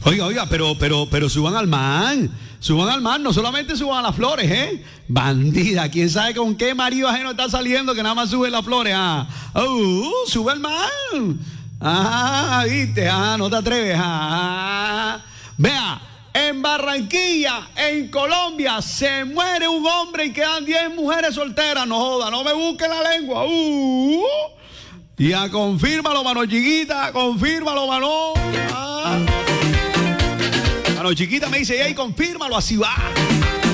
Oiga, pero suban al man. Suban al man, no solamente suban a las flores, ¿eh? Bandida, quién sabe con qué marido ajeno está saliendo que nada más suben las flores, ah. Sube al man. Ah, viste, no te atreves, Vea, en Barranquilla, en Colombia, se muere un hombre y quedan 10 mujeres solteras. No joda, no me busque la lengua. Ya, confírmalo, mano chiquita, confírmalo, mano. Mano chiquita me dice, confírmalo, así va.